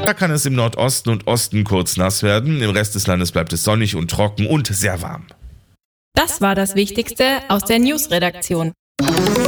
Da kann es im Nordosten und Osten kurz nass werden, im Rest des Landes bleibt es sonnig und trocken und sehr warm. Das war das Wichtigste aus der News-Redaktion.